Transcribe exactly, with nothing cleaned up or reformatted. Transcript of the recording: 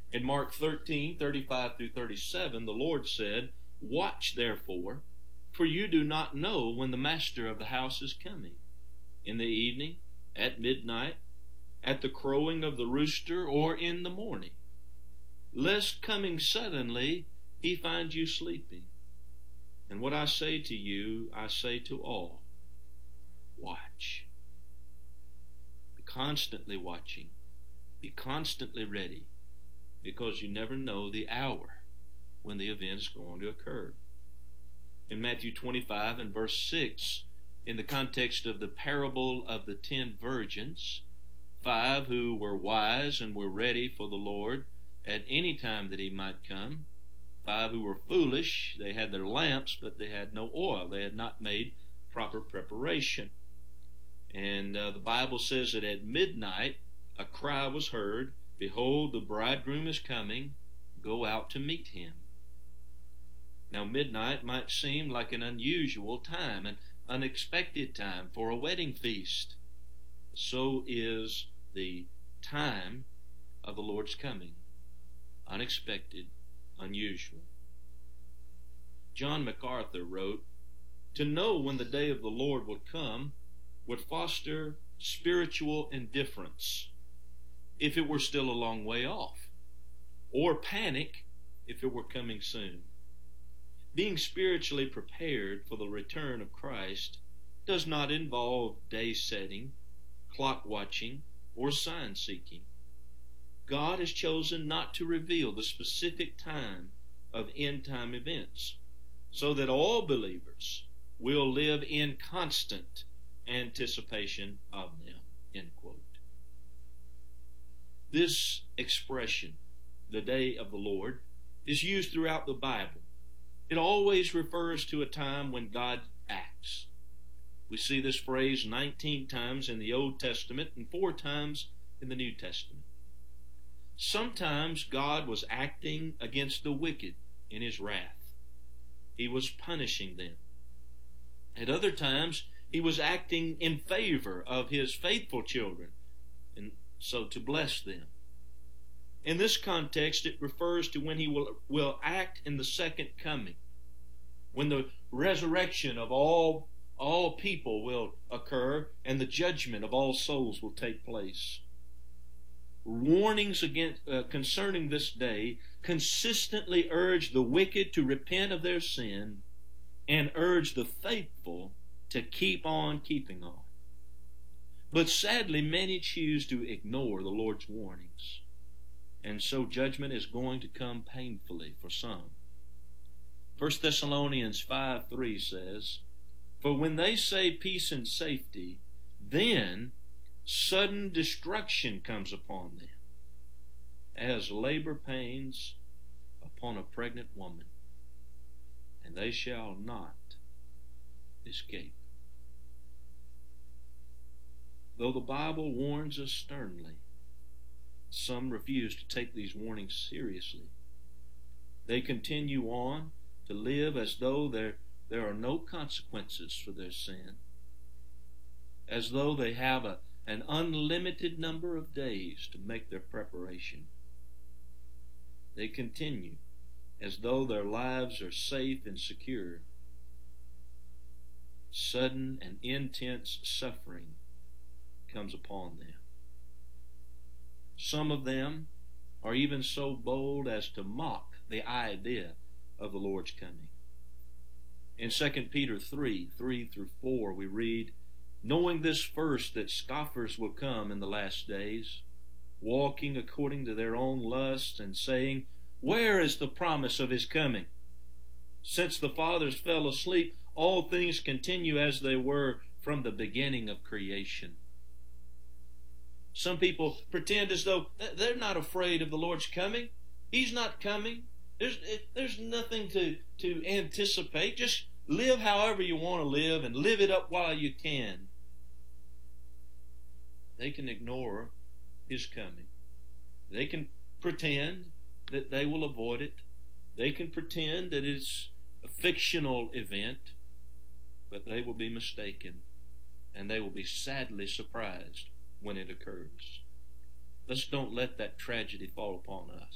In Mark thirteen, thirty-five through thirty-seven, the Lord said, "Watch therefore, for you do not know when the master of the house is coming, in the evening, at midnight, at the crowing of the rooster, or in the morning, lest coming suddenly he find you sleeping. And what I say to you, I say to all, watch." Be constantly watching. Be constantly ready, because you never know the hour when the event is going to occur. In Matthew twenty-five and verse six, in the context of the parable of the ten virgins, five who were wise and were ready for the Lord at any time that he might come, five who were foolish, they had their lamps, but they had no oil. They had not made proper preparation. And uh, the Bible says that at midnight a cry was heard, "Behold, the bridegroom is coming, go out to meet him." Now midnight might seem like an unusual time, an unexpected time for a wedding feast. So is the time of the Lord's coming. Unexpected, unusual. John MacArthur wrote, "To know when the day of the Lord would come would foster spiritual indifference if it were still a long way off, or panic if it were coming soon. Being spiritually prepared for the return of Christ does not involve day setting, clock watching, or sign seeking. God has chosen not to reveal the specific time of end time events, so that all believers will live in constant anticipation of them." End quote. This expression, the day of the Lord, is used throughout the Bible. It always refers to a time when God acts. We see this phrase nineteen times in the Old Testament and four times in the New Testament. Sometimes God was acting against the wicked in his wrath. He was punishing them. At other times, he was acting in favor of his faithful children, and so to bless them. In this context, it refers to when he will, will act in the second coming, when the resurrection of all, all people will occur and the judgment of all souls will take place. Warnings against, uh, concerning this day consistently urge the wicked to repent of their sin and urge the faithful to keep on keeping on. But sadly, many choose to ignore the Lord's warnings, and so judgment is going to come painfully for some. First Thessalonians five three says, "For when they say peace and safety, then sudden destruction comes upon them, as labor pains upon a pregnant woman, and they shall not escape." Though the Bible warns us sternly, some refuse to take these warnings seriously. They continue on to live as though there, there are no consequences for their sin, as though they have a, an unlimited number of days to make their preparation. They continue as though their lives are safe and secure. Sudden and intense suffering comes upon them. Some of them are even so bold as to mock the idea of the Lord's coming. In Second Peter three, three through four, we read, "Knowing this first, that scoffers will come in the last days, walking according to their own lusts, and saying, Where is the promise of his coming? Since the fathers fell asleep, all things continue as they were from the beginning of creation." Some people pretend as though they're not afraid of the Lord's coming. He's not coming. There's, there's nothing to, to anticipate. Just live however you want to live and live it up while you can. They can ignore his coming. They can pretend that they will avoid it. They can pretend that it's a fictional event, but they will be mistaken, and they will be sadly surprised when it occurs. Let's don't let that tragedy fall upon us.